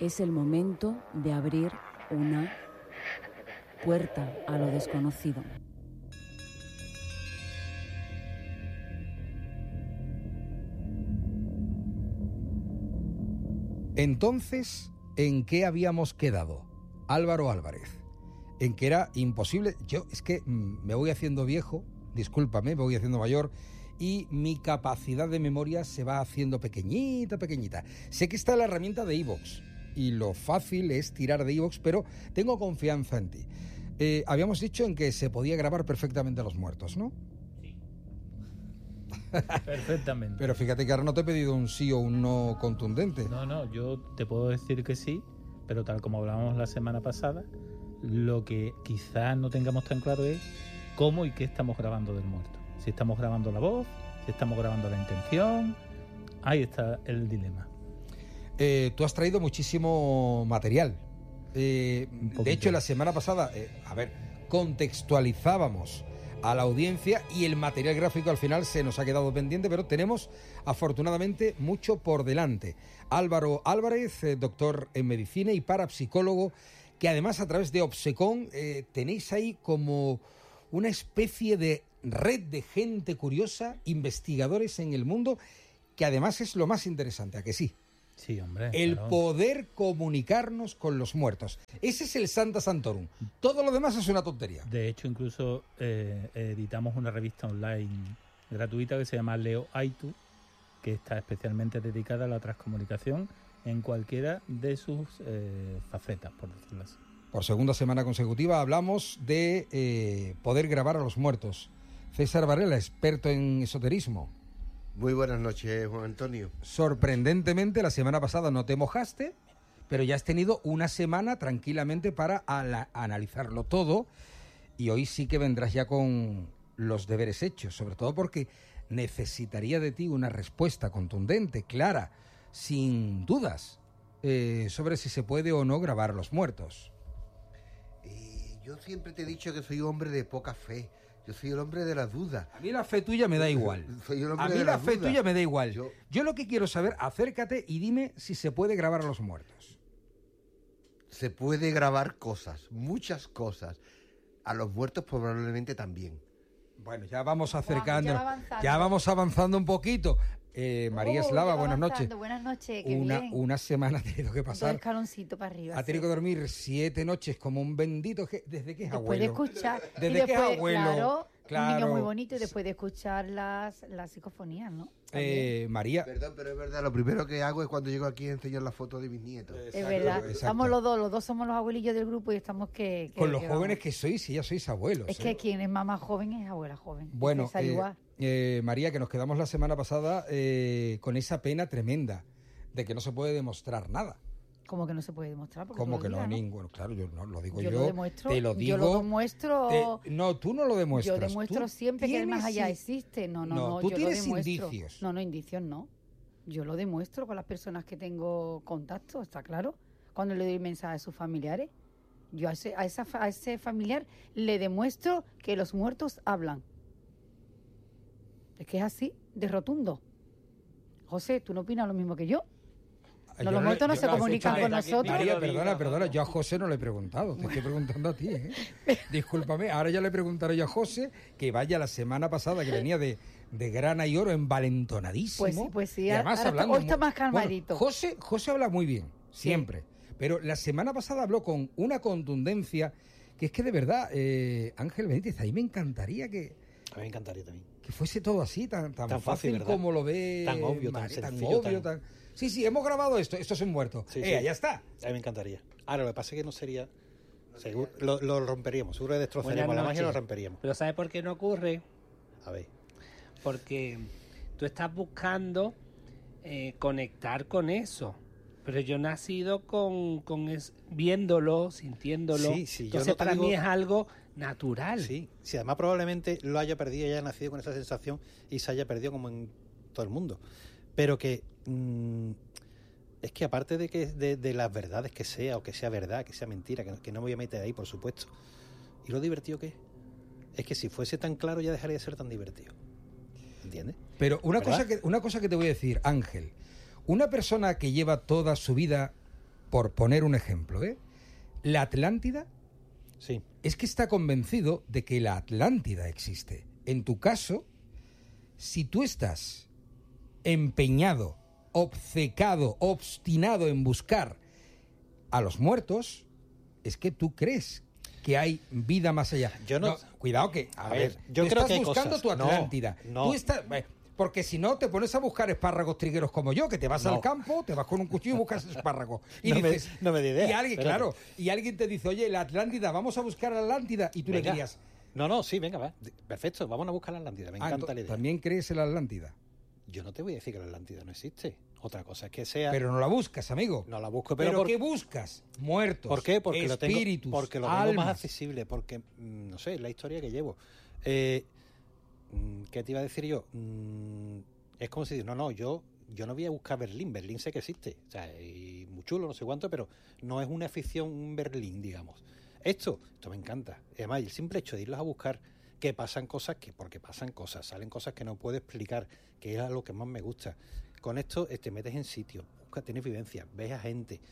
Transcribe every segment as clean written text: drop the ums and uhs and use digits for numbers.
Es el momento de abrir una puerta a lo desconocido. Entonces, ¿en qué habíamos quedado? Álvaro Álvarez. En que era imposible. Yo es que me voy haciendo viejo, discúlpame, me voy haciendo mayor, y mi capacidad de memoria se va haciendo pequeñita. Sé que está la herramienta de iVoox, y lo fácil es tirar de iVoox, pero tengo confianza en ti. Habíamos dicho en que se podía grabar perfectamente a los muertos, ¿no? Sí. Perfectamente. Pero fíjate que ahora no te he pedido un sí o un no contundente. No, yo te puedo decir que sí, pero tal como hablábamos la semana pasada, lo que quizás no tengamos tan claro es cómo y qué estamos grabando del muerto. Si estamos grabando la voz, si estamos grabando la intención, ahí está el dilema. Tú has traído muchísimo material. De hecho, la semana pasada, contextualizábamos a la audiencia y el material gráfico al final se nos ha quedado pendiente, pero tenemos afortunadamente mucho por delante. Álvaro Álvarez, doctor en medicina y parapsicólogo, que además a través de Obsecon tenéis ahí como una especie de red de gente curiosa, investigadores en el mundo, que además es lo más interesante, ¿a que sí? Sí, hombre. El claro. poder comunicarnos con los muertos. Ese es el Santa Santorum. Todo lo demás es una tontería. De hecho, incluso editamos una revista online gratuita que se llama Leo Aitu, que está especialmente dedicada a la transcomunicación en cualquiera de sus facetas, por decirlo así. Por segunda semana consecutiva hablamos de poder grabar a los muertos. César Varela, experto en esoterismo. Muy buenas noches, Juan Antonio. Sorprendentemente, la semana pasada no te mojaste, pero ya has tenido una semana tranquilamente para analizarlo todo, y hoy sí que vendrás ya con los deberes hechos, sobre todo porque necesitaría de ti una respuesta contundente, clara, sin dudas, sobre si se puede o no grabar a los muertos. Yo siempre te he dicho que soy hombre de poca fe. Yo soy el hombre de la duda. A mí la fe tuya me da igual. Soy el hombre A mí de la fe duda. tuya me da igual. Yo lo que quiero saber, acércate y dime si se puede grabar a los muertos. Se puede grabar cosas, muchas cosas. A los muertos probablemente también. Bueno, ya vamos acercando, avanzando. ya vamos avanzando un poquito. María Eslava, buenas noches. Buenas noches, qué Una, bien. una semana ha tenido que Dos pasar. escaloncito para arriba. Ha tenido que dormir 7 noches como un bendito. ¿Desde que es después abuelo? de escuchar. Desde y que es después, abuelo. Claro, un niño muy bonito, y después de escuchar las psicofonías, ¿no? María. Perdón, pero es verdad, lo primero que hago es cuando llego aquí enseñar la foto de mis nietos. Es verdad. exacto. Estamos los dos somos los abuelillos del grupo y estamos que Con los que jóvenes vamos. que sois, si ya sois abuelos. Es que quien es mamá joven es abuela joven. Bueno, Es igual. María, que nos quedamos la semana pasada con esa pena tremenda de que no se puede demostrar nada. Como que no se puede demostrar. Porque Como tú que lo no, digas, ninguno. Claro, yo no lo digo Yo yo. lo demuestro. Te lo digo. Yo lo demuestro. No, tú no lo demuestras. Yo demuestro Tú siempre que el más allá tienes- existe. No, tú yo tienes lo demuestro. indicios. No, indicios no. Yo lo demuestro con las personas que tengo contacto, está claro. Cuando le doy mensajes a sus familiares, yo a ese familiar le demuestro que los muertos hablan. Es que es así, de rotundo. José, ¿tú no opinas lo mismo que yo? Yo Los muertos no se comunican con nosotros. María, perdona, yo a José no le he preguntado, te estoy preguntando a ti, ¿eh? Discúlpame, ahora ya le preguntaré yo a José, que vaya la semana pasada, que venía de grana y oro, envalentonadísimo. Pues sí, y además ahora hablando hoy está más calmadito. Bueno, José habla muy bien, siempre, pero la semana pasada habló con una contundencia que es que de verdad, Ángel Benítez, a mí me encantaría que... A mí me encantaría también. Que fuese todo así, tan fácil ¿verdad? como lo ve... Tan obvio, tan sencillo, tan... Sí, hemos grabado esto es un muerto. Sí, ya está. A mí me encantaría. Ahora, lo que pasa es que no sería... Seguro, lo romperíamos, seguro que destrozaríamos la magia y lo romperíamos. Pero ¿sabes por qué no ocurre? A ver. Porque tú estás buscando conectar con eso. Pero yo he nacido viéndolo, sintiéndolo. Sí, yo Entonces no te para digo- mí es algo natural. Sí, además probablemente lo haya perdido y haya nacido con esa sensación y se haya perdido como en todo el mundo. Pero que es que aparte de que de las verdades que sea, o que sea verdad, que sea mentira, que no me voy a meter ahí, por supuesto. ¿Y lo divertido que es? Es que si fuese tan claro ya dejaría de ser tan divertido. ¿Entiendes? Pero una ¿Verdad? cosa que te voy a decir, Ángel. Una persona que lleva toda su vida por poner un ejemplo, la Atlántida, Sí. es que está convencido de que la Atlántida existe. En tu caso, si tú estás empeñado, obcecado, obstinado en buscar a los muertos, es que tú crees que hay vida más allá. Yo no- cuidado que, a ver, yo tú creo estás que hay buscando cosas. tu Atlántida. No. Tú estás, porque si no te pones a buscar espárragos trigueros como yo, que te vas No. al campo, te vas con un cuchillo y buscas espárragos. Y No me- dices, no me di idea, y alguien, espérate. claro, y alguien te dice, oye, la Atlántida, vamos a buscar a la Atlántida, y tú le Venga. dirías, No, sí, venga, va. Perfecto, vamos a buscar la Atlántida. Me encanta la idea. ¿también crees en la Atlántida? Yo no te voy a decir que la Atlántida no existe. Otra cosa es que sea... Pero no la buscas, amigo. no la busco, ¿Pero pero qué buscas? Muertos, ¿Por qué? Porque espíritus, lo tengo más almas. accesible, porque, no sé, la historia que llevo. ¿Qué te iba a decir yo? Es como si, no, yo no voy a buscar Berlín. Berlín sé que existe. O sea, y muy chulo, no sé cuánto, pero no es una ficción un Berlín, digamos. Esto me encanta. Además, el simple hecho de irlos a buscar, que pasan cosas, porque pasan cosas, salen cosas que no puedo explicar, que es lo que más me gusta. Con esto te metes en sitio, tienes vivencia, ves a gente,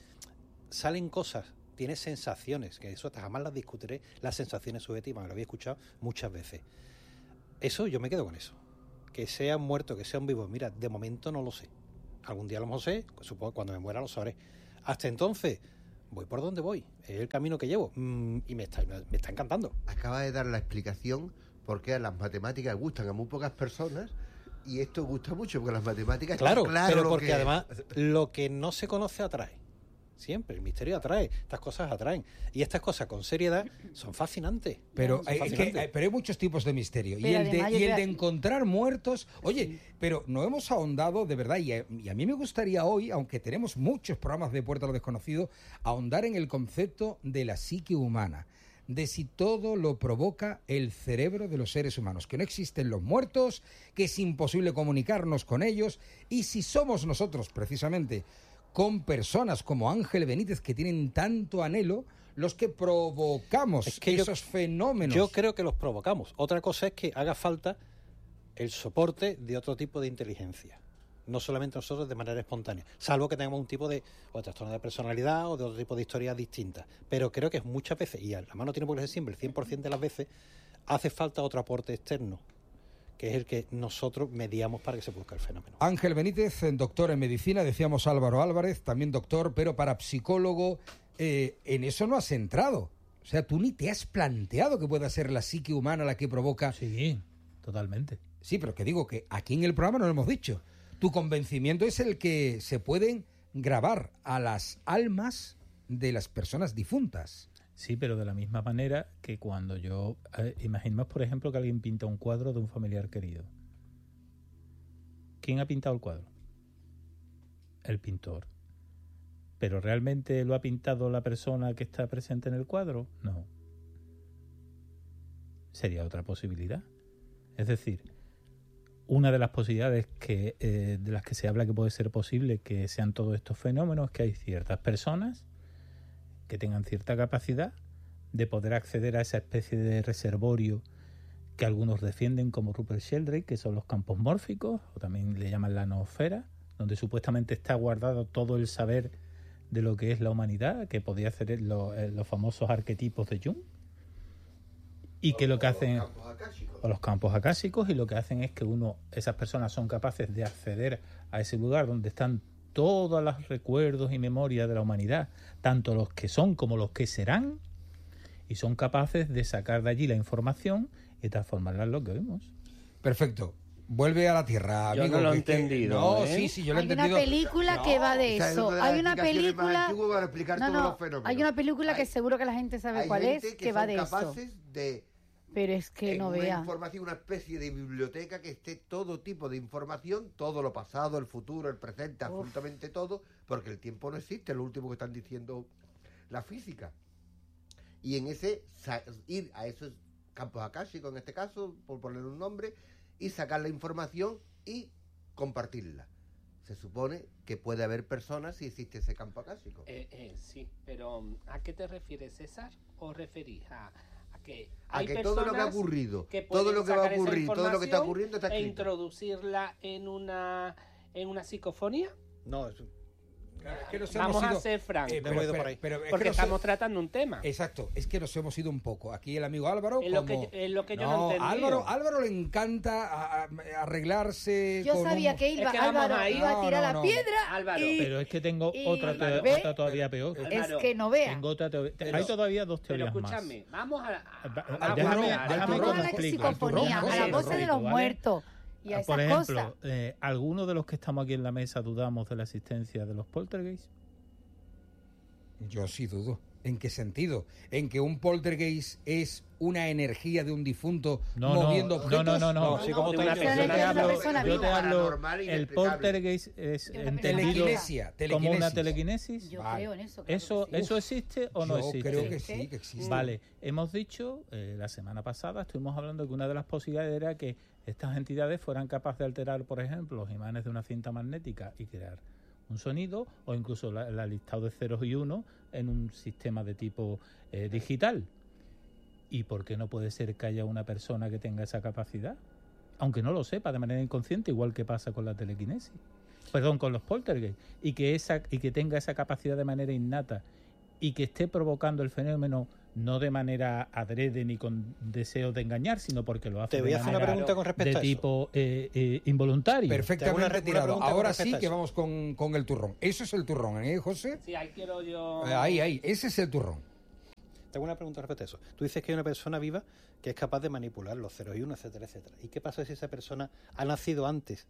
salen cosas, tienes sensaciones, que eso hasta jamás las discutiré, las sensaciones subjetivas, me lo había escuchado muchas veces. Eso, yo me quedo con eso. Que sean muertos, que sean vivos, mira, de momento no lo sé. Algún día lo sé, supongo que cuando me muera lo sabré. Hasta entonces, voy por donde voy, es el camino que llevo, y me está encantando. Acaba de dar la explicación por qué a las matemáticas gustan a muy pocas personas y esto gusta mucho, porque las matemáticas... Claro, está claro pero lo porque que- además lo que no se conoce atrae. Siempre, el misterio atrae, estas cosas atraen. Y estas cosas con seriedad son fascinantes. Pero, Son es que, fascinantes. pero hay muchos tipos de misterio. Y Pero el, de, además yo y el te- de encontrar muertos... Oye, pero no hemos ahondado, de verdad, y a mí me gustaría hoy, aunque tenemos muchos programas de Puerta a lo Desconocido, ahondar en el concepto de la psique humana, de si todo lo provoca el cerebro de los seres humanos, que no existen los muertos, que es imposible comunicarnos con ellos, y si somos nosotros, precisamente, con personas como Ángel Benítez, que tienen tanto anhelo, los que provocamos Es que esos fenómenos. Yo creo que los provocamos. Otra cosa es que haga falta el soporte de otro tipo de inteligencia. No solamente nosotros de manera espontánea. Salvo que tengamos un tipo de o trastorno de personalidad o de otro tipo de historias distintas. Pero creo que muchas veces, y además no tiene por qué ser siempre, el 100% de las veces, hace falta otro aporte externo, que es el que nosotros mediamos para que se produzca el fenómeno. Ángel Benítez, doctor en medicina, decíamos Álvaro Álvarez, también doctor, pero parapsicólogo. En eso no has entrado. O sea, tú ni te has planteado que pueda ser la psique humana la que provoca... Sí, totalmente. Sí, pero que digo que aquí en el programa no lo hemos dicho. Tu convencimiento es el que se pueden grabar a las almas de las personas difuntas. Sí, pero de la misma manera que cuando yo... imaginemos, por ejemplo, que alguien pinta un cuadro de un familiar querido. ¿Quién ha pintado el cuadro? El pintor. ¿Pero realmente lo ha pintado la persona que está presente en el cuadro? No. Sería otra posibilidad. Es decir, una de las posibilidades de las que se habla que puede ser posible que sean todos estos fenómenos es que hay ciertas personas que tengan cierta capacidad de poder acceder a esa especie de reservorio que algunos defienden como Rupert Sheldrake, que son los campos mórficos, o también le llaman la noosfera, donde supuestamente está guardado todo el saber de lo que es la humanidad, que podía hacer los famosos arquetipos de Jung, y que lo que hacen... o los campos acásicos, y lo que hacen es que esas personas son capaces de acceder a ese lugar donde están todos los recuerdos y memorias de la humanidad, tanto los que son como los que serán, y son capaces de sacar de allí la información y transformarla en lo que vemos. Perfecto. Vuelve a la Tierra, Yo amigo. no lo he que es que- entendido, No, ¿eh? sí, yo lo he Hay una entendido. película que va de Esa es eso. una de las Hay una explicaciones más película... antiguas para explicar No, todos no, los fenómenos. hay una película que Hay- seguro que la gente sabe hay cuál es, gente que va son de eso. capaces de Pero es que en no una vea. información, una especie de biblioteca que esté todo tipo de información, todo lo pasado, el futuro, el presente, absolutamente todo, porque el tiempo no existe, es lo último que están diciendo la física. Y en ese ir a esos campos akáshicos, en este caso, por poner un nombre, y sacar la información y compartirla. Se supone que puede haber personas si existe ese campo akáshico. Sí, pero ¿a qué te refieres, César? ¿O referís a que A hay que todo lo que ha personas ocurrido, que todo pueden lo que va a sacar esa ocurrir, todo lo que está información ocurriendo está e escrito? introducirla en una psicofonía? No, que nos Vamos hemos a ido- ser francos. pero- Me voy de pero- por ahí. pero es que porque no sé- estamos tratando un tema. Exacto, es que nos hemos ido un poco. Aquí el amigo Álvaro. Es lo que como- yo- es lo que yo no he entendido. Álvaro le encanta arreglarse. Yo con sabía un- que Es que vamos Álvaro ahí. iba a tirar No, la no. piedra Álvaro. y Pero es que tengo y- otra, ¿Ve? otra todavía peor. es Álvaro, que no vea. Tengo otra teoría. Pero- Hay todavía dos Pero teorías más. escúchame, vamos a... Al Déjame- turrón, déjame al que Vamos turrón. a la explico, psicofonía, turrón, a la sí, voz de los ¿vale? muertos y a esas Por ejemplo, cosas. ¿alguno de los que estamos aquí en la mesa dudamos de la existencia de los poltergeist? Yo sí dudo. ¿En qué sentido? ¿En que un poltergeist es una energía de un difunto No, moviendo no, objetos? no, no, no. No, sí, como de tú una entiendes. persona Yo te que hablo, persona yo te viva. hablo, Paranormal, el inexplicable. poltergeist es De una entendido Telequinesia, como una telequinesis. telequinesis. Yo Vale. creo en eso. claro ¿Eso, que sí. ¿Eso existe o no Yo existe? creo que sí, que existe. Vale, hemos dicho, la semana pasada estuvimos hablando de que una de las posibilidades era que estas entidades fueran capaces de alterar, por ejemplo, los imanes de una cinta magnética y crear un sonido, o incluso el listado de ceros y unos en un sistema de tipo digital. ¿Y por qué no puede ser que haya una persona que tenga esa capacidad? Aunque no lo sepa de manera inconsciente, igual que pasa con la telequinesis. Perdón, con los poltergeist. Y que tenga esa capacidad de manera innata y que esté provocando el fenómeno no de manera adrede ni con deseo de engañar, sino porque lo hace Te voy de a hacer una manera pregunta con respecto de a eso. tipo involuntario. Perfectamente una tirado. pregunta con Ahora respecto sí a que eso. vamos con el turrón. Eso es el turrón, ¿eh, José? Sí, ahí quiero yo... Ahí, ese es el turrón. Tengo una pregunta respecto a eso. Tú dices que hay una persona viva que es capaz de manipular los ceros y unos, etcétera, etcétera. ¿Y qué pasa si esa persona ha nacido antes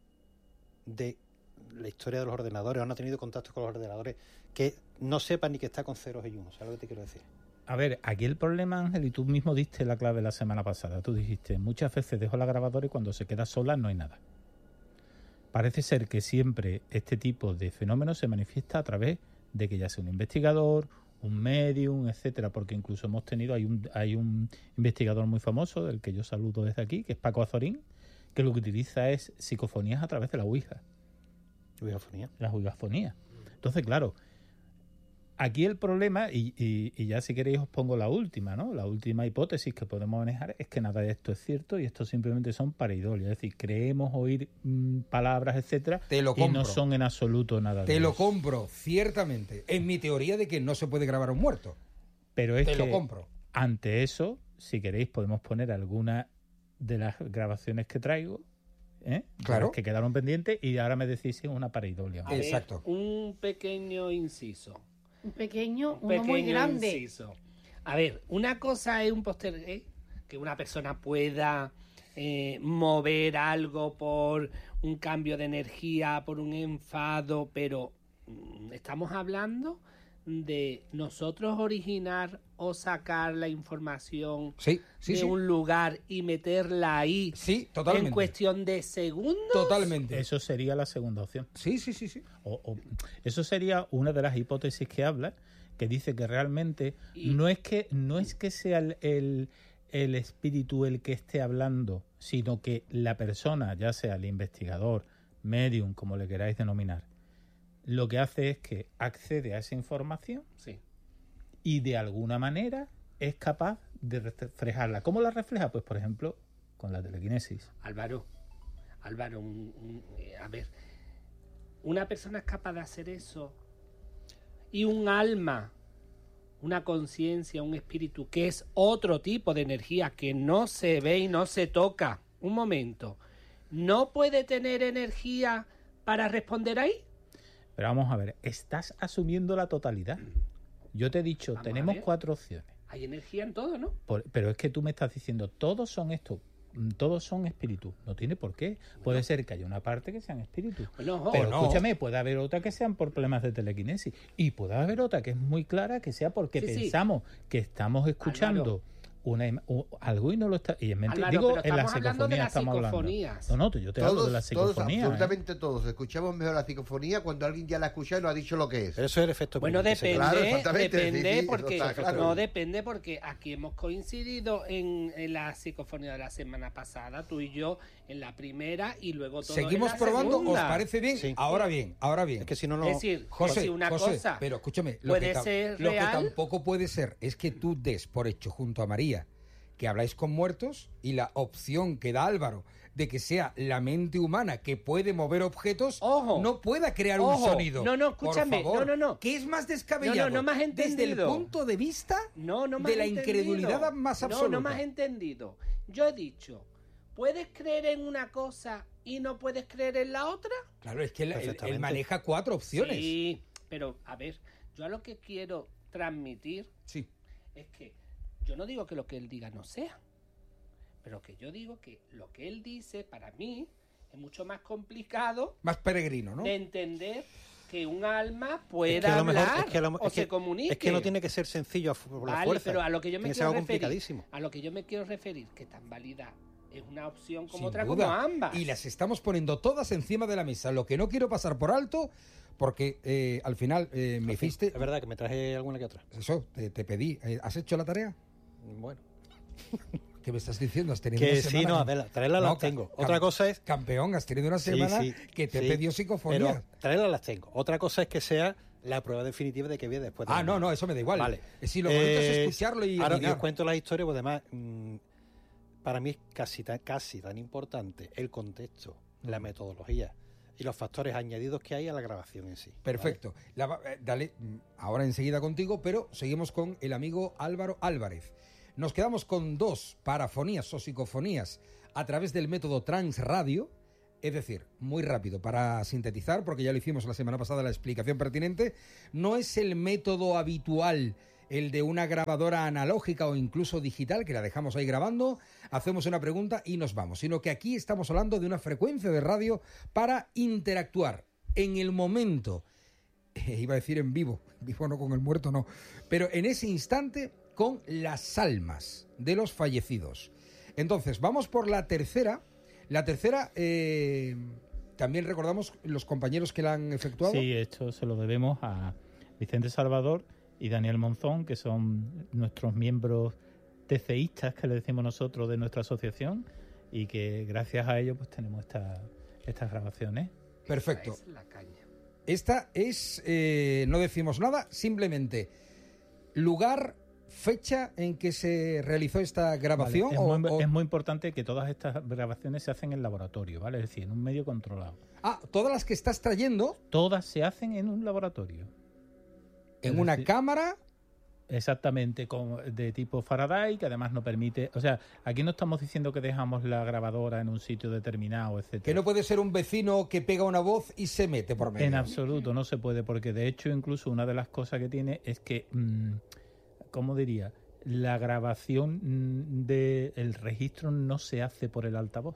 de la historia de los ordenadores o no ha tenido contacto con los ordenadores que no sepa ni que está con ceros y unos? ¿Sabes lo que te quiero decir? A ver, aquí el problema, Ángel, y tú mismo diste la clave la semana pasada. Tú dijiste, muchas veces dejo la grabadora y cuando se queda sola no hay nada. Parece ser que siempre este tipo de fenómenos se manifiesta a través de que ya sea un investigador, un medium, etcétera, porque incluso hemos tenido, hay un investigador muy famoso, del que yo saludo desde aquí, que es Paco Azorín, que lo que utiliza es psicofonías a través de la Ouija. Bibliografía. Las oigafonías. Entonces, claro, aquí el problema, y ya si queréis os pongo la última, ¿no? La última hipótesis que podemos manejar es que nada de esto es cierto y esto simplemente son pareidolia. Es decir, creemos oír palabras, etcétera, Te lo y no compro. son en absoluto nada Te de lo eso. compro, ciertamente. En mi teoría de que no se puede grabar a un muerto. Pero es Te que lo compro. ante eso, si queréis, podemos poner alguna de las grabaciones que traigo, de Claro. las que quedaron pendientes, y ahora me decís si es una pareidolia. A ver, Exacto. un pequeño inciso. Un pequeño, Un uno muy pequeño grande. inciso. A ver, una cosa es un poltergeist, que una persona pueda mover algo por un cambio de energía, por un enfado, pero estamos hablando de nosotros originar o sacar la información Sí, sí, de sí. un lugar y meterla ahí Sí, en totalmente. cuestión de segundos. Totalmente. Eso sería la segunda opción. Sí, sí, sí, sí. Eso sería una de las hipótesis que habla, que dice que realmente Y- no es que sea el espíritu el que esté hablando, sino que la persona, ya sea el investigador, medium, como le queráis denominar, lo que hace es que accede a esa información Sí. y de alguna manera es capaz de reflejarla. ¿Cómo la refleja? Pues, por ejemplo, con la telequinesis. Álvaro, a ver, una persona es capaz de hacer eso y un alma, una conciencia, un espíritu, que es otro tipo de energía que no se ve y no se toca. Un momento, ¿no puede tener energía para responder ahí? Pero vamos a ver, estás asumiendo la totalidad. Yo te he dicho, Vamos a tenemos ver. 4 opciones. Hay energía en todo, ¿no? Pero es que tú me estás diciendo, todos son esto, todos son espíritus. No tiene por qué. Puede ser que haya una parte que sean espíritus. Bueno, ojo, Pero no. escúchame, puede haber otra que sean por problemas de telequinesis. Y puede haber otra que es muy clara que sea porque Sí, sí. pensamos que estamos escuchando algo y no lo está. Y es mentira. Álvaro, Digo, pero en la estamos hablando de psicofonía las estamos hablando. psicofonías. No, yo te hablo Todos, de la todos, psicofonía. ¿eh? absolutamente todos. Escuchamos mejor la psicofonía cuando alguien ya la escucha y no ha dicho lo que es. Pero eso es el efecto Bueno, Pringles, depende, Claro, exactamente, depende sí, sí, porque eso está claro. no depende porque aquí hemos coincidido en la psicofonía de la semana pasada, tú y yo en la primera y luego todo ¿Seguimos en la probando? segunda. ¿Os parece bien? Sí. Ahora bien, ahora bien. Es que si no, no. Es decir, José, si una José, cosa pero escúchame, puede ser lo que real. tampoco puede ser es que tú des por hecho junto a María que habláis con muertos y la opción que da Álvaro de que sea la mente humana que puede mover objetos, Ojo. no pueda crear un Ojo. sonido. No, escúchame. Por favor. No. ¿Qué es más descabellado? No me has Desde el entendido. punto de vista No me de has la entendido. incredulidad más absoluta. No me has entendido. Yo he dicho, ¿puedes creer en una cosa y no puedes creer en la otra? Claro, es que él Perfectamente. maneja 4 opciones. Sí, pero a ver, yo a lo que quiero transmitir Sí. es que yo no digo que lo que él diga no sea, pero que yo digo que lo que él dice para mí es mucho más complicado Más peregrino, ¿no? de entender que un alma Es pueda que a lo mejor- hablar es que a lo- o es que- se comunique. Es que no tiene que ser sencillo por la Vale, fuerza. pero a lo que yo me Tiene que ser quiero algo referir, complicadísimo. a lo que yo me quiero referir, que tan válida es una opción como Sin otra, duda. como ambas. Y las estamos poniendo todas encima de la mesa. Lo que no quiero pasar por alto, porque al final me hiciste... Es verdad que me traje alguna que otra. Eso, te pedí. ¿Has hecho la tarea? Bueno. ¿Qué me estás diciendo? Has tenido Que una sí, semana... no, Adela, traerlas No, las tengo. cam- Otra cosa es... Campeón, has tenido una semana Sí, que te sí, pedió psicofonía. Pero traerlas las tengo. Otra cosa es que sea la prueba definitiva de que viene después de No, eso me da igual. Vale. Si lo bonito es escucharlo y ahora adivinar. os cuento la historia, pues además, para mí es casi tan importante el contexto, la metodología y los factores añadidos que hay a la grabación en sí. Perfecto. Dale, ahora enseguida contigo, pero seguimos con el amigo Álvaro Álvarez. Nos quedamos con 2 parafonías o psicofonías a través del método Transradio, es decir, muy rápido para sintetizar, porque ya lo hicimos la semana pasada la explicación pertinente. No es el método habitual, el de una grabadora analógica o incluso digital, que la dejamos ahí grabando, hacemos una pregunta y nos vamos, sino que aquí estamos hablando de una frecuencia de radio para interactuar en el momento, iba a decir en vivo no con el muerto, no, pero en ese instante con las almas de los fallecidos. Entonces, vamos por la tercera. La tercera, también recordamos los compañeros que la han efectuado. Sí, esto se lo debemos a Vicente Salvador y Daniel Monzón, que son nuestros miembros TCistas, que le decimos nosotros, de nuestra asociación, y que gracias a ellos pues tenemos estas grabaciones. Perfecto. Esa es la caña. Esta es, no decimos nada, simplemente lugar, fecha en que se realizó esta grabación. Vale, es muy importante que todas estas grabaciones se hacen en laboratorio, ¿vale? Es decir, en un medio controlado. Todas las que estás trayendo Todas se hacen en un laboratorio. en Es una decir, cámara. Exactamente, de tipo Faraday, que además no permite... O sea, aquí no estamos diciendo que dejamos la grabadora en un sitio determinado, etcétera. Que no puede ser un vecino que pega una voz y se mete por medio. En absoluto, no se puede, porque de hecho incluso una de las cosas que tiene es que, ¿cómo diría? La grabación del registro no se hace por el altavoz.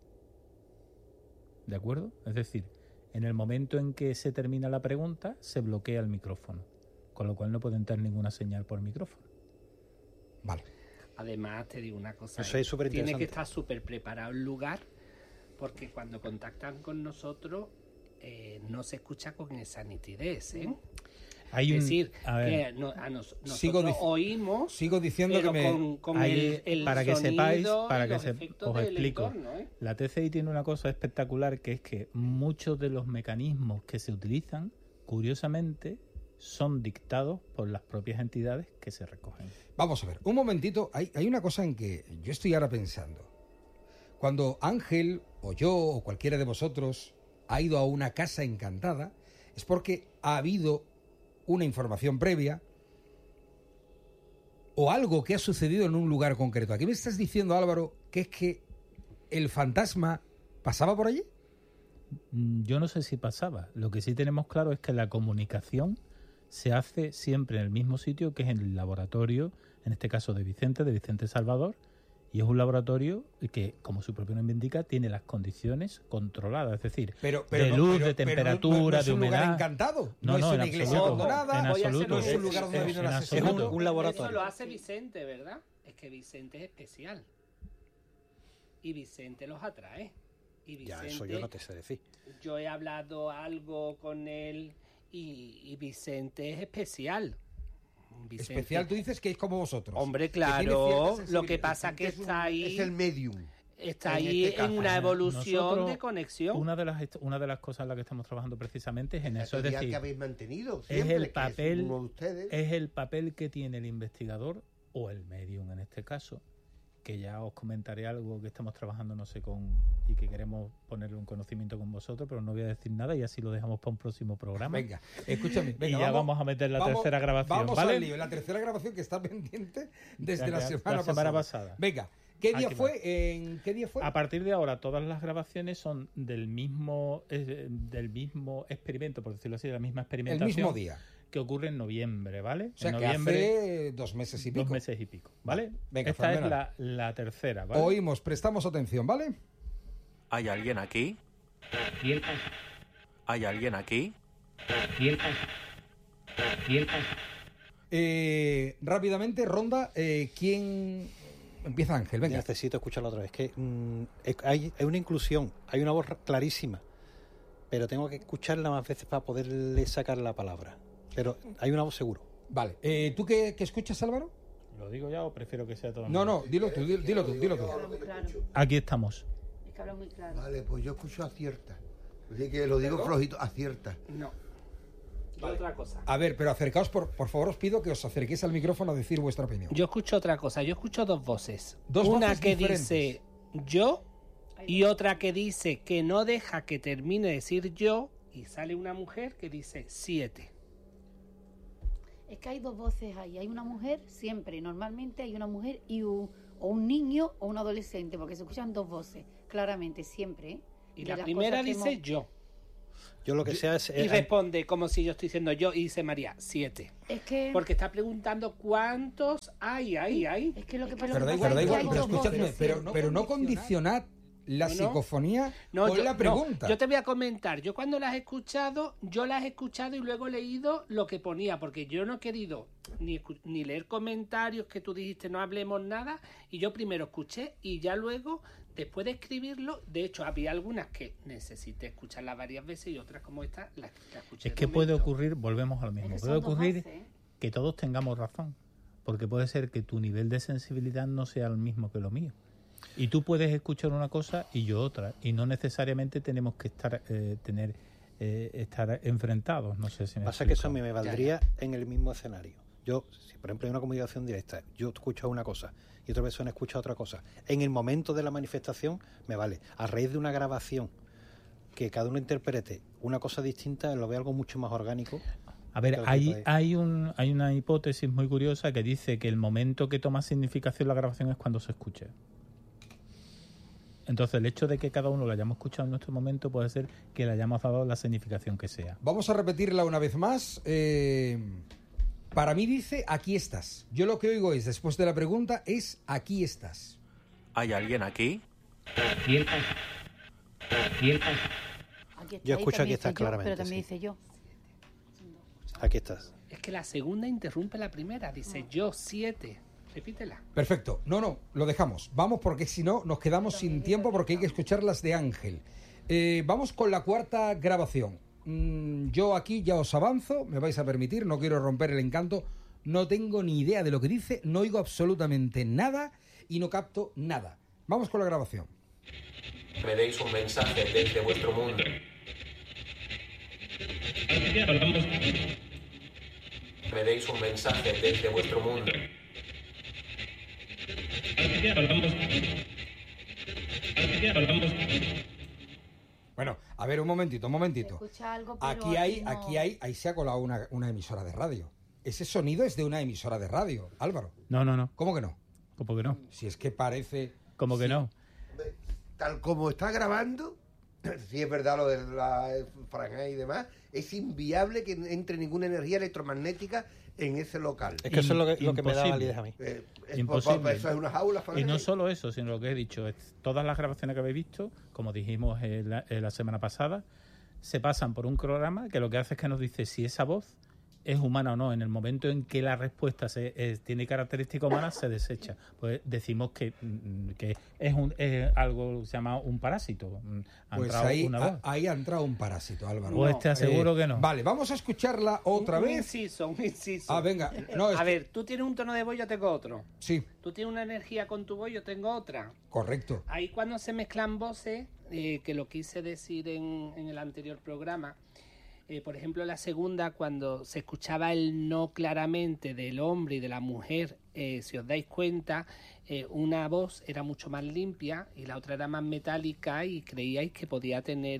¿De acuerdo? Es decir, en el momento en que se termina la pregunta, se bloquea el micrófono, con lo cual no puede entrar ninguna señal por micrófono. Vale. Además, te digo una cosa. Eso es súper tiene interesante. que estar súper preparado el lugar, porque cuando contactan con nosotros no se escucha con esa nitidez, ¿eh? Hay Es un, decir, a ver, que nosotros Sigo oímos, Sigo diciendo pero que me... con Hay- el para que sonido sepáis, y para que los se- efectos os del explico. entorno, ¿eh? La TCI tiene una cosa espectacular, que es que muchos de los mecanismos que se utilizan, curiosamente, son dictados por las propias entidades que se recogen. Vamos a ver, un momentito. Hay una cosa en que yo estoy ahora pensando. Cuando Ángel o yo o cualquiera de vosotros ha ido a una casa encantada, es porque ha habido una información previa o algo que ha sucedido en un lugar concreto. Aquí me estás diciendo, Álvaro, que es que el fantasma pasaba por allí. Yo no sé si pasaba. Lo que sí tenemos claro es que la comunicación se hace siempre en el mismo sitio, que es en el laboratorio, en este caso de Vicente Salvador, y es un laboratorio que, como su propio nombre indica, tiene las condiciones controladas, es decir, de luz, de temperatura, no es de un lugar humedad. encantado. No, No, es no, una en iglesia absoluto. abandonada. En Voy a hacer absoluto. No es un lugar donde ha habido un En asesino. absoluto. un laboratorio. Eso lo hace Vicente, ¿verdad? Es que Vicente es especial. Y Vicente los atrae. Y Ya, Vicente, eso yo no te sé decir. yo he hablado algo con él y Vicente es especial. Vicente- Especial, tú dices que es como vosotros. Hombre, que tiene cierta claro. Lo sensibilidad. que pasa que está ahí, Es el medium. está en ahí este caso. en una evolución Nosotros, de conexión. Una de las cosas en las que estamos trabajando precisamente es en eso, es Teoría decir, que habéis mantenido es siempre, el que papel, uno de ustedes. es el papel que tiene el investigador o el medium en este caso, que ya os comentaré algo que estamos trabajando, no sé, y que queremos ponerle un conocimiento con vosotros, pero no voy a decir nada y así lo dejamos para un próximo programa. Venga, escúchame. Venga, y ya vamos a meter la tercera grabación, vamos ¿vale? al lío, la tercera grabación que está pendiente desde la Ya, semana pasada. Venga, ¿qué día Aquí va. fue? ¿En qué día fue? A partir de ahora, todas las grabaciones son del mismo experimento, por decirlo así, de la misma El experimentación. mismo día. Que ocurre en noviembre, ¿vale? O sea, en que noviembre, hace 2 meses y pico. 2 meses y pico, ¿vale? Venga, Esta es fenomenal. la tercera, ¿vale? Oímos, prestamos atención, ¿vale? ¿Hay alguien aquí? ¿Hay alguien aquí? Rápidamente, ronda, ¿quién empieza? Ángel, venga. Necesito escucharlo otra vez. Que hay una inclusión, hay una voz clarísima, pero tengo que escucharla más veces para poderle sacar la palabra. Pero hay una voz seguro. Vale, ¿tú qué escuchas, Álvaro? ¿Lo digo ya o prefiero que sea todo? No, dilo tú. Habla muy claro. Aquí estamos. Es que habla muy claro. Vale, pues yo escucho acierta. Así que lo digo flojito, acierta. No. Otra cosa. A ver, pero acercaos, por favor, os pido que os acerquéis al micrófono a decir vuestra opinión. Yo escucho otra cosa. Yo escucho dos voces. Dos Una voces que diferentes. dice yo y otra que dice que no deja que termine de decir yo y sale una mujer que dice 7. Es que hay dos voces ahí. Hay una mujer, siempre, normalmente hay una mujer y o un niño o un adolescente, porque se escuchan dos voces, claramente, siempre. ¿eh? Y De la las primera cosas que dice hemos- yo. Yo lo que sea es... Y responde como si yo estoy diciendo yo y dice María 7. Es que... Porque está preguntando cuántos hay. Es que lo que, Pero da pasa igual, es que igual, hay pero dos escuchadme, voces, pero, sí. pero no condicionad la No, no. psicofonía No, con yo, la pregunta. no, yo te voy a comentar. Yo cuando las he escuchado, yo las he escuchado y luego he leído lo que ponía, porque yo no he querido ni leer comentarios que tú dijiste no hablemos nada, y yo primero escuché y ya luego, después de escribirlo, de hecho había algunas que necesité escucharlas varias veces y otras como esta las escuché. Es de que puede momento. ocurrir, volvemos a lo Es mismo, que puede son dos ocurrir voces, ¿eh? que todos tengamos razón, porque puede ser que tu nivel de sensibilidad no sea el mismo que lo mío. Y tú puedes escuchar una cosa y yo otra, y no necesariamente tenemos que estar enfrentados. No sé si me Pasa que eso a explico. mí me valdría en el mismo escenario. Yo, si por ejemplo hay una comunicación directa, yo escucho una cosa y otra persona escucha otra cosa. En el momento de la manifestación me vale. A raíz de una grabación que cada uno interprete una cosa distinta, lo veo algo mucho más orgánico. A ver, Claro, hay, que hay una hipótesis muy curiosa que dice que el momento que toma significación la grabación es cuando se escuche. Entonces, el hecho de que cada uno lo hayamos escuchado en nuestro momento puede ser que le hayamos dado la significación que sea. Vamos a repetirla una vez más. Para mí dice, aquí estás. Yo lo que oigo es, después de la pregunta, es, aquí estás. ¿Hay alguien aquí? Aquí está, Yo ahí escucho también aquí está dice yo, claramente, pero también sí. dice yo. Aquí estás. Es que la segunda interrumpe la primera, dice yo 7. Repítela. Perfecto. No, lo dejamos. Vamos porque si no nos quedamos sin tiempo porque hay que escuchar las de Ángel. Vamos con la cuarta grabación. Yo aquí ya os avanzo, me vais a permitir, no quiero romper el encanto. No tengo ni idea de lo que dice, no oigo absolutamente nada y no capto nada. Vamos con la grabación. Me deis un mensaje desde vuestro mundo. Me deis un mensaje desde vuestro mundo. Bueno, a ver, un momentito. Escucha algo, pero Ahí se ha colado una emisora de radio. Ese sonido es de una emisora de radio, Álvaro. No. ¿Cómo que no? ¿Cómo que no? Si es que parece... ¿Cómo que no? Tal como está grabando, si es verdad lo de la franja y demás, es inviable que entre ninguna energía electromagnética en ese local. Es que eso es lo que me da Imposible. validez a mí. Imposible. Eso es una jaula. Y no solo eso, sino lo que he dicho. Todas las grabaciones que habéis visto, como dijimos la semana pasada, se pasan por un programa que lo que hace es que nos dice si esa voz es humana o no. En el momento en que la respuesta tiene características humanas, se desecha. Pues decimos que es algo que se llama un parásito. Ha Pues entrado ahí, una voz. ahí ha entrado un parásito, Álvaro. Pues te aseguro que no. Vale, vamos a escucharla otra un vez. inciso. Ah, venga. No, A ver, tú tienes un tono de voz, yo tengo otro. Sí, Tú tienes una energía con tu voz, yo tengo otra. correcto. Ahí cuando se mezclan voces, que lo quise decir en el anterior programa, por ejemplo, la segunda, cuando se escuchaba el no claramente del hombre y de la mujer, si os dais cuenta, una voz era mucho más limpia y la otra era más metálica y creíais que podía tener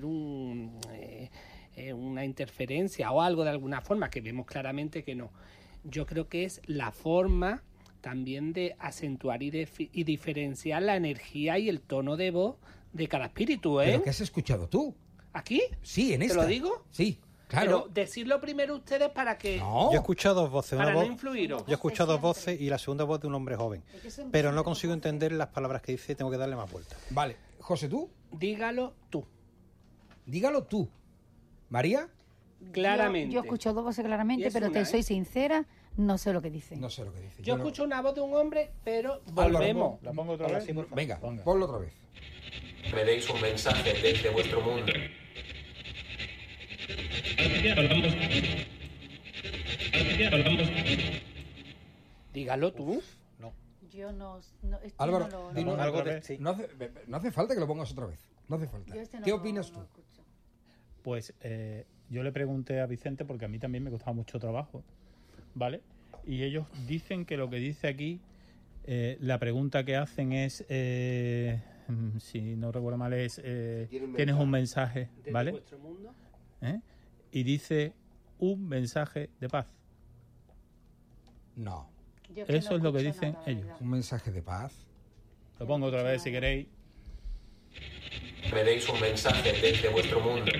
una interferencia o algo de alguna forma, que vemos claramente que no. Yo creo que es la forma también de acentuar y diferenciar la energía y el tono de voz de cada espíritu, ¿eh? ¿Pero qué has escuchado tú? ¿Aquí? Sí, en ¿Te esta. lo digo? Sí, claro. Pero decirlo primero ustedes para que... No. Yo he escuchado dos voces. Para Una no voz, influiros. yo he escuchado dos voces y la segunda voz de un hombre joven. Pero no consigo entender las palabras que dice, tengo que darle más vueltas. Vale. José, ¿tú? Dígalo tú. Dígalo tú. ¿María? Claramente. Yo escucho dos voces Y claramente, es pero una, te ¿eh? soy sincera, no sé lo que dicen. No sé lo que dice. Yo no- escucho una voz de un hombre, pero Álvaro, volvemos. ¿La pongo otra vez? Venga, Ponga. ponlo otra vez. Me deis un mensaje desde vuestro mundo. Dígalo tú. Yo no este Álvaro, no lo- dilo. no- Algo otra de, vez. sí. No hace falta que lo pongas otra vez. No hace falta. yo este no ¿Qué lo- opinas no tú? lo escucho. Pues yo le pregunté a Vicente, porque a mí también me costaba mucho trabajo, ¿vale? Y ellos dicen que lo que dice aquí, la pregunta que hacen es, si no recuerdo mal, es, tienes un mensaje, Desde ¿vale? vuestro mundo. ¿Eh? Y dice un mensaje de paz. No. Yo que Eso no es lo que escucho dicen nada, la ellos. verdad. Un mensaje de paz. Lo pongo otra vez si queréis. Me deis un mensaje desde vuestro mundo.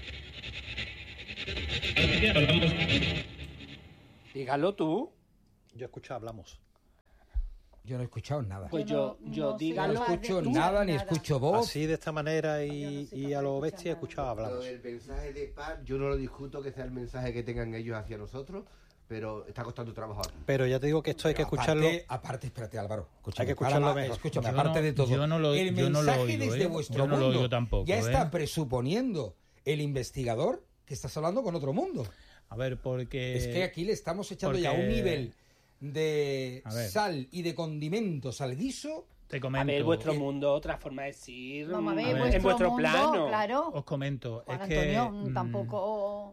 Dígalo tú. Yo he escuchado, hablamos. Yo no he escuchado nada. Pues Yo yo no sé No dígalo. nada. escucho de- nada, ni nada. escucho voz. Así de esta manera Yo no soy y capaz a de lo escuchar bestia he nada. escuchado, Lo hablamos. del mensaje de paz, yo no lo discuto que sea el mensaje que tengan ellos hacia nosotros, pero está costando trabajo aquí. Pero ya te digo que esto hay que Pero escucharlo. Aparte, espérate, Álvaro. Escúchame, Hay que escucharlo para- mejor. Escúchame, Yo aparte no- de todo. yo no lo- el yo no lo mensaje oigo, desde ¿eh? vuestro Yo no lo mundo oigo tampoco, ya está ¿eh? presuponiendo el investigador que estás hablando con otro mundo. A ver, porque... Es que aquí le estamos echando ya porque- un nivel de A ver. sal y de condimentos al guiso. Te A comento. ver, vuestro mundo, otra forma de decir. Vamos a ver, A ver. en vuestro mundo, plano. claro. Os comento. Juan es que Antonio, tampoco...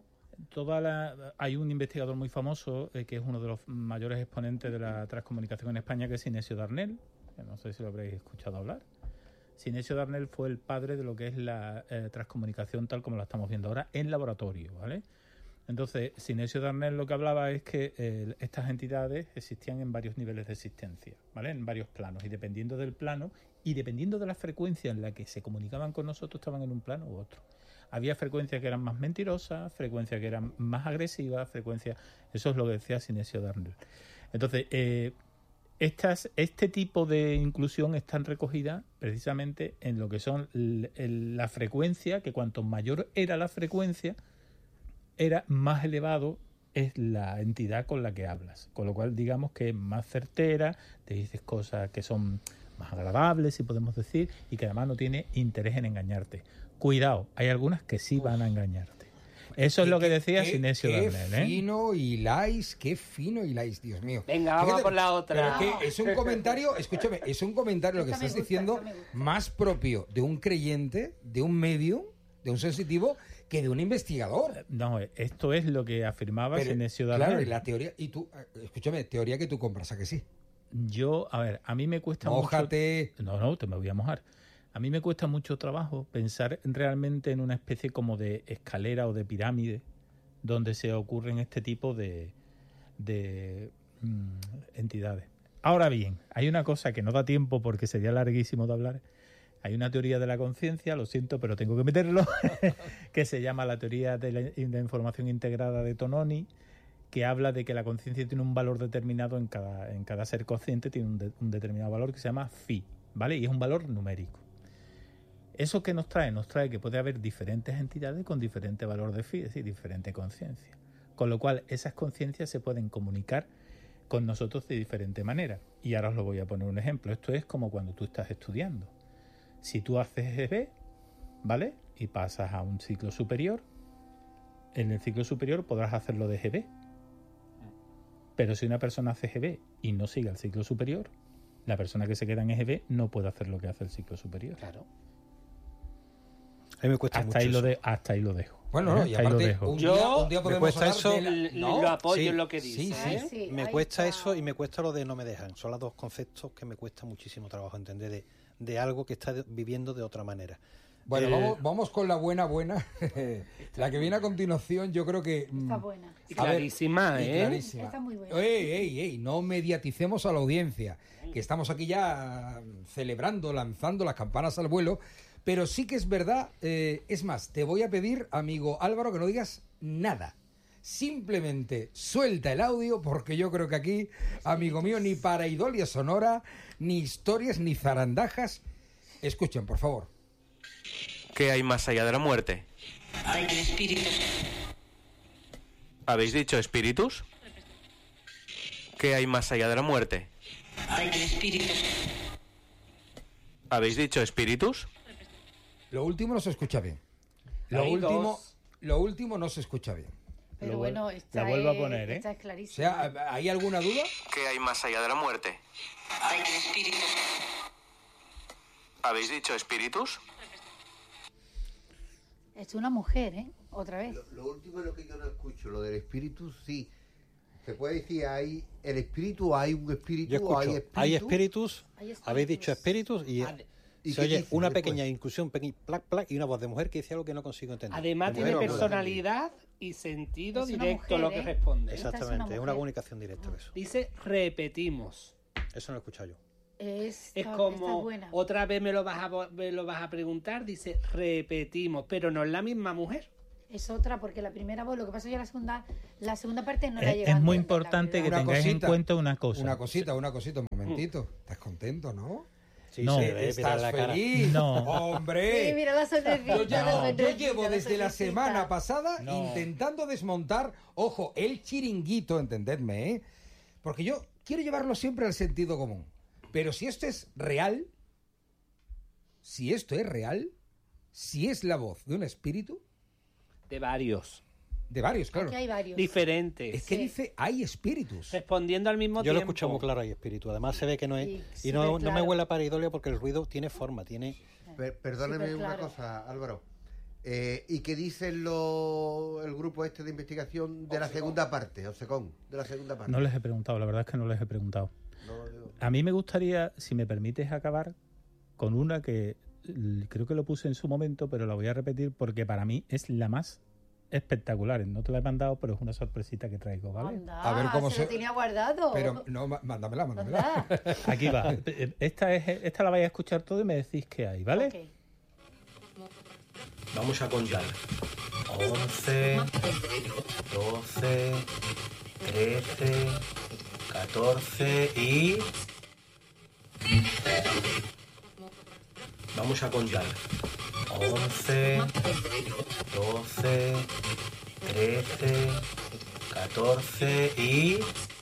hay un investigador muy famoso que es uno de los mayores exponentes de la transcomunicación en España, que es Sinesio Darnell, que no sé si lo habréis escuchado hablar. Sinesio Darnell fue el padre de lo que es la transcomunicación tal como la estamos viendo ahora en laboratorio, ¿vale? Entonces, Sinesio Darnell lo que hablaba es que estas entidades existían en varios niveles de existencia, ¿vale? En varios planos, y dependiendo del plano y dependiendo de la frecuencia en la que se comunicaban con nosotros, estaban en un plano u otro. Había frecuencias que eran más mentirosas, frecuencias que eran más agresivas, frecuencias... Eso es lo que decía Sinesio Darnell. Entonces, este tipo de inclusión están recogidas precisamente en lo que son la frecuencia, que cuanto mayor era la frecuencia, era más elevado es la entidad con la que hablas. Con lo cual, digamos que es más certera, te dices cosas que son más agradables, si podemos decir, y que además no tiene interés en engañarte. Cuidado, hay algunas que sí van a engañarte. Eso es lo que decía Sinesio Darnell, Qué fino hiláis, qué fino hiláis, Dios mío. Venga, vamos Fíjate, a por la otra. pero que es un comentario, escúchame, es un comentario lo que Esta me estás gusta, diciendo esta me gusta. más propio de un creyente, de un medium, de un sensitivo, que de un investigador. No, esto es lo que afirmaba Pero, Sinesio Darnell. claro, y la teoría, y tú, escúchame, teoría que tú compras, ¿a que sí? Yo, a ver, a mí me cuesta Mójate. mucho... No, te me voy a mojar. A mí me cuesta mucho trabajo pensar realmente en una especie como de escalera o de pirámide donde se ocurren este tipo de entidades. Ahora bien, hay una cosa que no da tiempo porque sería larguísimo de hablar. Hay una teoría de la conciencia, lo siento, pero tengo que meterlo, que se llama la teoría de la información integrada de Tononi, que habla de que la conciencia tiene un valor determinado en cada ser consciente, tiene un determinado valor que se llama phi, ¿vale? Y es un valor numérico. ¿Eso qué nos trae? Nos trae que puede haber diferentes entidades con diferente valor de phi, es decir, diferente conciencia. Con lo cual, esas conciencias se pueden comunicar con nosotros de diferente manera. Y ahora os lo voy a poner un ejemplo. Esto es como cuando tú estás estudiando. Si tú haces EGB, ¿vale? Y pasas a un ciclo superior, en el ciclo superior podrás hacerlo de EGB. Pero si una persona hace EGB y no sigue el ciclo superior, la persona que se queda en EGB no puede hacer lo que hace el ciclo superior. Claro. A mí me cuesta Hasta mucho ahí, eso. hasta ahí lo dejo. Bueno, no, y Ahí lo aparte, dejo. un Yo- día me podemos cuesta hablar eso. de la- ¿no? Lo apoyo Sí, en lo que dice. sí, sí. ¿eh? Sí, Me ahí cuesta está. eso y me cuesta lo de no me dejan. Son los dos conceptos que me cuesta muchísimo trabajo entender de algo que está viviendo de otra manera. Bueno, vamos con la buena. La que viene a continuación, yo creo que... Está buena. Y a ver, clarísima, y ¿eh? clarísima. Está muy buena. Ey, no mediaticemos a la audiencia, que estamos aquí ya celebrando, lanzando las campanas al vuelo, pero sí que es verdad, es más, te voy a pedir, amigo Álvaro, que no digas nada. Simplemente suelta el audio, porque yo creo que aquí, amigo mío, ni pareidolia sonora, ni historias, ni zarandajas. Escuchen, por favor. ¿Qué hay más allá de la muerte? Hay espíritus. ¿Habéis dicho espíritus? ¿Qué hay más allá de la muerte? Hay espíritus. ¿Habéis dicho espíritus? Lo último no se escucha bien. Hay dos. Lo último no se escucha bien. Pero Lo bueno, vuel- esta la vuelvo a es- poner, ¿eh? esta es O clarísima. sea, ¿hay alguna duda? ¿Qué hay más allá de la muerte? Hay espíritus. ¿Habéis dicho espíritus? Es una mujer, ¿eh? Otra vez. Lo último es lo que yo no escucho, lo del espíritu, sí. Se puede decir, hay el espíritu, hay un espíritu, Yo escucho, hay espíritu. Hay espíritus. habéis dicho espíritus y ¿Y se qué oye dice una después? pequeña inclusión, plac, y una voz de mujer que dice algo que no consigo entender. Además De tiene mujer o hombre. personalidad y sentido Es una directo mujer, lo que ¿eh? responde. Esta es Exactamente, una es una mujer. comunicación directa eso. Dice repetimos. Eso no lo he escuchado yo. Esta Es está como buena. otra vez me lo vas a preguntar, dice repetimos, pero no es la misma mujer. Es otra, porque la primera voz, lo que pasa es que la segunda parte no la he Es llegado a muy entender, la importante que verdad. Una tengáis en cosita, cuenta una cosa. Una cosita, un momentito. ¿Estás contento, no? Sí, No. se ve, mira ¿Estás la cara. feliz? No. ¡Hombre! Sí, mira la sonrisita, Yo, la sonrisita, llevo la desde la sonrisita. semana pasada No. intentando desmontar, ojo, el chiringuito, entendedme, ¿eh? Porque yo quiero llevarlo siempre al sentido común. Pero si esto es real, si es la voz de un espíritu, De varios. de varios, claro. Aquí hay varios. Diferentes. Es que Sí. dice, hay espíritus. Respondiendo al mismo Yo lo tiempo. escucho muy claro ahí, espíritu. Además se ve que no es. Sí, Y se no, ve no me claro. huele a pareidolia porque el ruido tiene forma, tiene. Perdóneme Súper una claro. cosa, Álvaro. ¿Y qué dice el grupo este de investigación de la segunda parte, Osecón? De la segunda parte. No les he preguntado, la verdad es que no les he preguntado. A mí me gustaría, si me permites, acabar con una que creo que lo puse en su momento, pero la voy a repetir porque para mí es la más espectacular. No te la he mandado, pero es una sorpresita que traigo, ¿vale? Anda, A ver cómo se se- lo tenía guardado. Pero no, mándamela. Anda. Aquí va. Esta la vais a escuchar todo y me decís qué hay, ¿ale? Ok. Vamos a contar. 11, 12, 13, 14 y... Vamos a contar. 11, 12, 13, 14 y...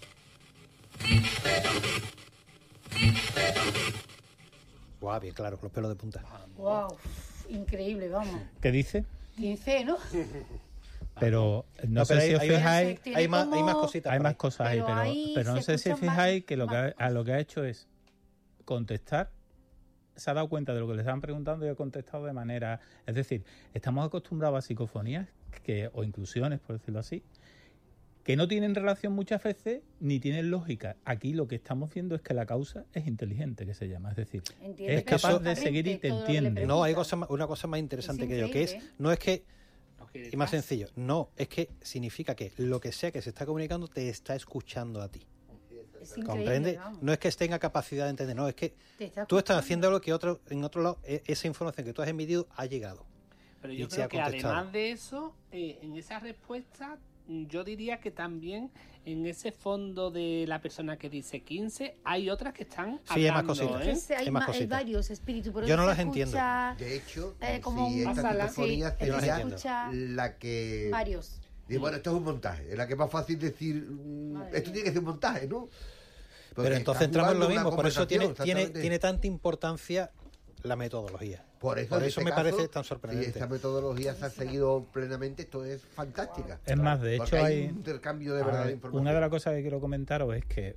Guau, bien claro, con los pelos de punta. Wow, increíble, vamos. ¿Qué dice? 15, ¿no? Pero no No, sé pero si os hay- fijáis, Tiene Hay más como- cositas. hay por más ahí. cosas ahí, Pero ahí pero no se sé si os escuchan fijáis más- que lo que más- a lo que ha hecho es contestar. Se ha dado cuenta de lo que le estaban preguntando y ha contestado de manera... Es decir, estamos acostumbrados a psicofonías o inclusiones, por decirlo así, que no tienen relación muchas veces ni tienen lógica. Aquí lo que estamos viendo es que la causa es inteligente, que se llama. Es decir, Entiende es capaz de perfectamente seguir y te todo lo que le entiende. No, hay preguntan. una cosa más interesante Es que ello, que es, increíble. no es que, Lo que y más detrás. sencillo, no, es que significa que lo que sea que se está comunicando te está escuchando a ti. Es increíble, ¿Comprende? vamos. No es que tenga capacidad de entender, no, es que Te está tú estás escuchando. haciendo algo que en otro lado, esa información que tú has emitido ha llegado. Pero y yo se creo ha que contestado. además de eso, en esa respuesta, yo diría que también en ese fondo de la persona que dice 15, hay otras que están Sí, hay más hablando, cositas. ¿eh? Hay, Hay más hay cositas. varios espíritus, pero Yo no se las entiendo. escucha, De hecho, como si un esta masala, psicofonía sí, yo las sería entiendo. escucha la que... varios. Y bueno, esto es un montaje, es la que es más fácil decir, Madre esto mía. tiene que ser un montaje, ¿no? Porque Pero entonces está entramos en lo jugando una mismo, por eso conversación, tiene exactamente. tanta importancia la metodología. Por eso, por en eso este me caso, parece tan si sorprendente. esta metodología se ha seguido plenamente, esto es fantástica. Es más, de Porque hecho, hay hay... un intercambio de A verdad ver, de información. una de las cosas que quiero comentaros es que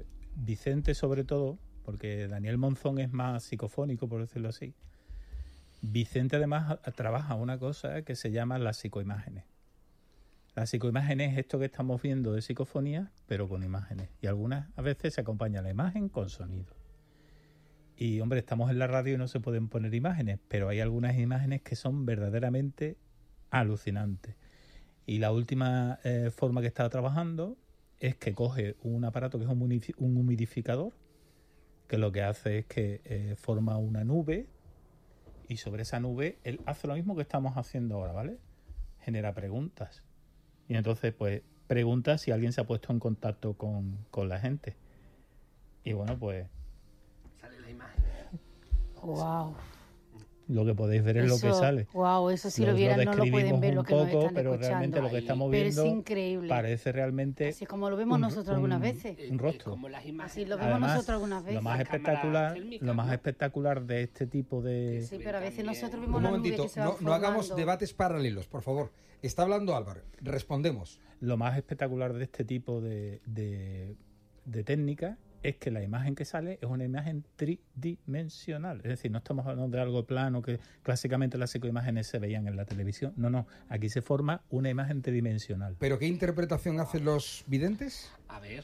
Vicente, sobre todo, porque Daniel Monzón es más psicofónico, por decirlo así, Vicente además trabaja una cosa que se llama las psicoimágenes. La psicoimagen es esto que estamos viendo de psicofonía, pero con imágenes. Y algunas a veces se acompaña la imagen con sonido. Y, hombre, estamos en la radio y no se pueden poner imágenes, pero hay algunas imágenes que son verdaderamente alucinantes. Y la última forma que estaba trabajando es que coge un aparato que es un humidificador, que lo que hace es que forma una nube, y sobre esa nube él hace lo mismo que estamos haciendo ahora, ¿vale? Genera preguntas. Y entonces, pues, pregunta si alguien se ha puesto en contacto con la gente. Y bueno, pues Sale la imagen. Wow. lo que podéis ver es lo que sale. Wow, eso si lo vieran no lo pueden ver, lo que nos están pero escuchando. realmente lo que estamos Pero viendo es increíble. parece realmente Así como lo vemos nosotros algunas veces. un rostro. Como las imágenes. Así lo vemos Además, nosotros algunas veces. lo más Las cámaras espectacular, térmicas, lo más ¿no? espectacular de este tipo de Sí, pero a veces nosotros Un vemos la nube momentito, que se va no hagamos formando. debates paralelos, por favor. Está hablando Álvaro, respondemos. lo más espectacular de este tipo de técnica es que la imagen que sale es una imagen tridimensional. Es decir, no estamos hablando de algo plano que clásicamente las psicoimágenes se veían en la televisión. No. Aquí se forma una imagen tridimensional. ¿Pero qué interpretación hacen los videntes? A ver,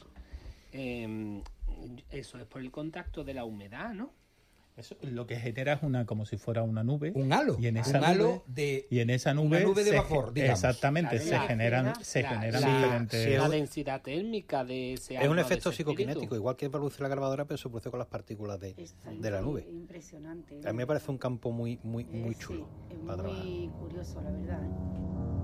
eso es por el contacto de la humedad, ¿no? Eso lo que genera es como si fuera una nube. Un halo. Y en esa un halo de... Y en esa nube, una nube de vapor, digamos. Exactamente, Claro, se la- generan la- diferentes... sí, La densidad térmica de ese Es un alma, de efecto ese espíritu. psicoquinético, igual que produce la grabadora, pero se produce con las partículas de la nube. Impresionante. A mí me parece un campo muy Sí, chulo es para trabajar. muy curioso, la verdad.